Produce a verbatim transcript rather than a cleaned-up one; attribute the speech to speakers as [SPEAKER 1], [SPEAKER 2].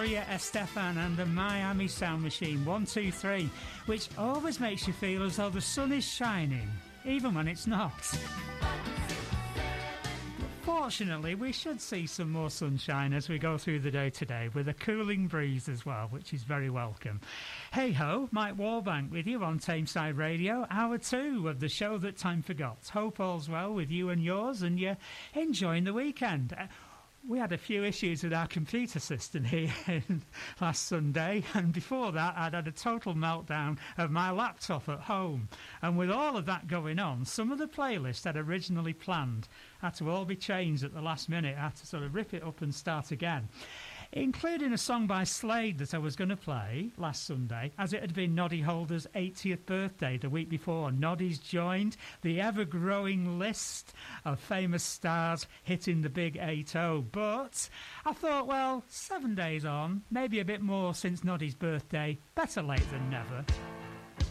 [SPEAKER 1] Gloria Estefan and the Miami Sound Machine, one two three, which always makes you feel as though the sun is shining, even when it's not. Fortunately, we should see some more sunshine as we go through the day today, with a cooling breeze as well, which is very welcome. Hey ho, Mike Warbank with you on Tameside Radio, hour two of the show that time forgot. Hope all's well with you and yours, and you're enjoying the weekend. Uh, We had a few issues with our computer system here last Sunday, and before that I'd had a total meltdown of my laptop at home. And with all of that going on, some of the playlists I'd originally planned had to all be changed at the last minute. I had to sort of rip it up and start again, including a song by Slade that I was going to play last Sunday, as it had been Noddy Holder's eightieth birthday the week before. Noddy's joined the ever-growing list of famous stars hitting the big eight oh. But I thought, well, seven days on, maybe a bit more since Noddy's birthday, better late than never.